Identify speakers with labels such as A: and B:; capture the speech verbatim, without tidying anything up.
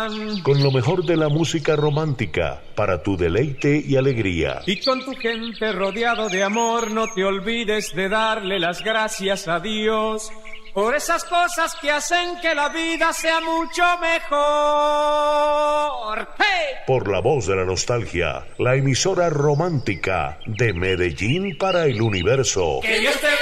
A: van.
B: Con lo mejor de la música romántica, para tu deleite y alegría.
A: Y con tu gente rodeado de amor, no te olvides de darle las gracias a Dios por esas cosas que hacen que la vida sea mucho mejor. ¡Hey!
B: Por la voz de la nostalgia, la emisora romántica de Medellín para el universo.
A: Que Dios te